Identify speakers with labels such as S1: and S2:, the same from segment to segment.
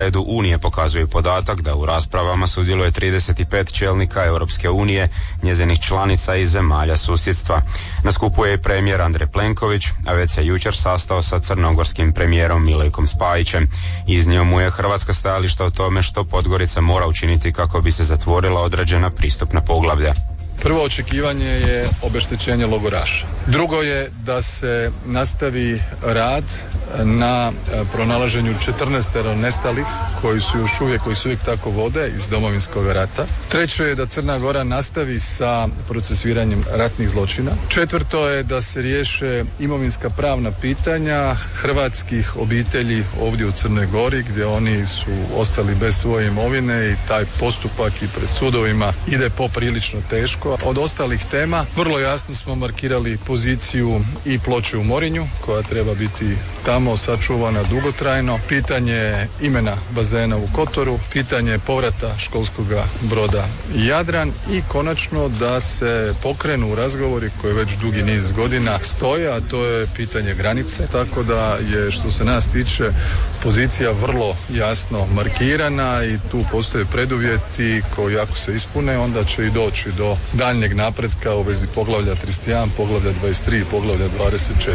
S1: redu Unije pokazuje podatak da u raspravama sudjeluje 35 čelnika Europske unije, njezinih članica i zemalja susjedstva. Na skupu je i premijer Andrej Plenković, a već se jučer sastao sa crnogorskim premijerom Milojkom Spajićem. Iznio mu je hrvatska stajališta o tome što Podgorica mora učiniti kako bi se zatvorila određena pristupna poglavlja.
S2: Prvo očekivanje je obeštećenje logoraša. Drugo je da se nastavi rad na pronalaženju 14 nestalih koji se uvijek tako vode iz Domovinskog rata. Treće je da Crna Gora nastavi sa procesuiranjem ratnih zločina. Četvrto je da se riješe imovinska pravna pitanja hrvatskih obitelji ovdje u Crnoj Gori gdje oni su ostali bez svoje imovine i taj postupak i pred sudovima ide poprilično teško. Od ostalih tema vrlo jasno smo markirali poziciju i Ploče u Morinju koja treba biti tamo sačuvana dugotrajno, pitanje imena bazena u Kotoru, pitanje povrata školskog broda Jadran i konačno da se pokrenu razgovori koji već dugi niz godina stoje, a to je pitanje granice. Tako da je što se nas tiče pozicija vrlo jasno markirana i tu postoje preduvjeti koji ako se ispune onda će i doći do daljnjeg napretka u vezi poglavlja 31, poglavlja 23 i poglavlja 24.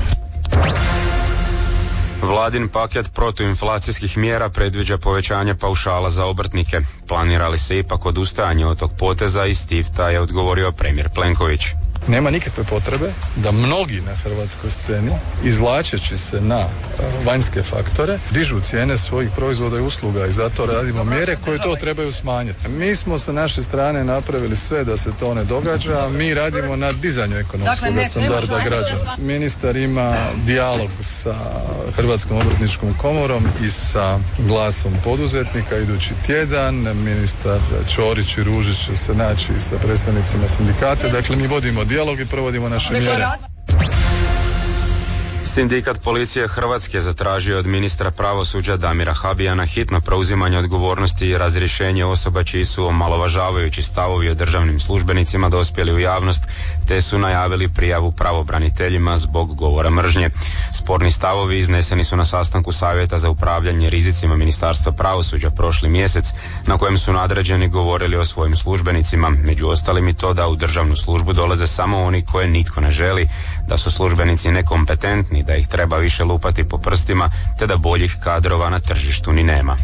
S1: Vladin paket protuinflacijskih mjera predviđa povećanje paušala za obrtnike. Planira li se ipak odustajanje od tog poteza i stifta je odgovorio premijer Plenković.
S2: Nema nikakve potrebe da mnogi na hrvatskoj sceni, izvlačeći se na vanjske faktore, dižu cijene svojih proizvoda i usluga i zato radimo mjere koje to trebaju smanjiti. Mi smo sa naše strane napravili sve da se to ne događa, mi radimo na dizanju ekonomskog standarda građana. Ministar ima dijalog sa Hrvatskom obrtničkom komorom i sa glasom poduzetnika idući tjedan. Ministar Ćorić i Ružić će se naći sa predstavnicima sindikata. Dakle, mi vodimo dijalog i provodimo naše mjere.
S1: Sindikat policije Hrvatske zatražio od ministra pravosuđa Damira Habijana hitno preuzimanje odgovornosti i razrješenje osoba čiji su omalovažavajući stavovi o državnim službenicima dospjeli u javnost, te su najavili prijavu pravobraniteljima zbog govora mržnje. Sporni stavovi izneseni su na sastanku Savjeta za upravljanje rizicima Ministarstva pravosuđa prošli mjesec, na kojem su nadređeni govorili o svojim službenicima, među ostalim i to da u državnu službu dolaze samo oni koje nitko ne želi, da su službenici nekompetentni, da ih treba više lupati po prstima, te da boljih kadrova na tržištu ni nema.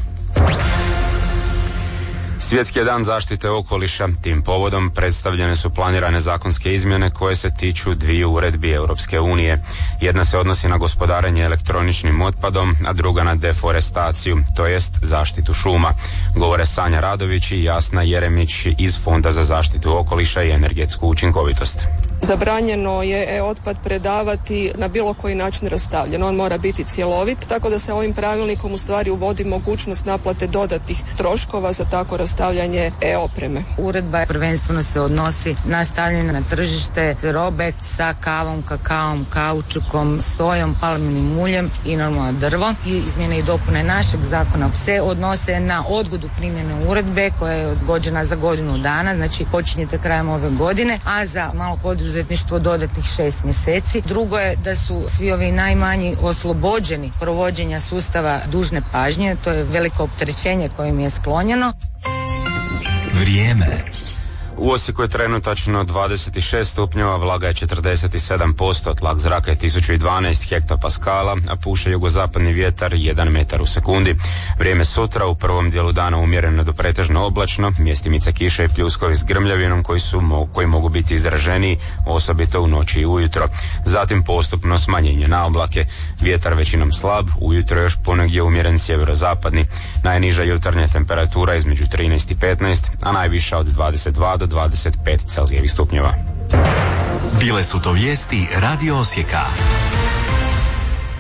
S1: Svjetski je dan zaštite okoliša. Tim povodom predstavljene su planirane zakonske izmjene koje se tiču dviju uredbi Europske unije. Jedna se odnosi na gospodarenje elektroničnim otpadom, a druga na deforestaciju, to jest zaštitu šuma. Govore Sanja Radović i Jasna Jeremić iz Fonda za zaštitu okoliša i energetsku učinkovitost.
S3: Zabranjeno je otpad predavati na bilo koji način rastavljen. On mora biti cjelovit, tako da se ovim pravilnikom u stvari uvodi mogućnost naplate dodatnih troškova za tako rastavljanje opreme.
S4: Uredba prvenstveno se odnosi na stavljanje na tržište robe sa kavom, kakaom, kaučukom, sojom, palminim uljem i normalno drvo. I izmjene i dopune našeg zakona se odnose na odgodu primjene uredbe koja je odgođena za godinu dana, znači počinjete krajem ove godine, a za malo poduzetništvo dodatnih 6 mjeseci. Drugo je da su svi ovi najmanji oslobođeni provođenja sustava dužne pažnje, to je veliko opterećenje kojim je sklonjeno.
S5: Vrijeme.
S1: U Osijeku je trenutačno 26 stupnjeva, vlaga je 47%, tlak zraka je 1012 hektopaskala, a puše jugozapadni vjetar 1 metar u sekundi. Vrijeme sutra u prvom dijelu dana umjereno do pretežno oblačno, mjestimice kiše i pljuskovi s grmljavinom koji mogu biti izraženiji, osobito u noći i ujutro. Zatim postupno smanjenje na oblake, vjetar većinom slab, ujutro još ponegdje umjeren sjeverozapadni. Najniža jutarnja temperatura između 13 i 15, a najviša od 22 do 25 Celzijevih stupnjeva.
S5: Bile su to vijesti Radio Osijeka.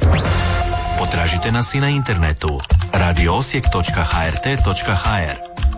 S5: Potražite nas i na internetu radioosijek.hrt.hr.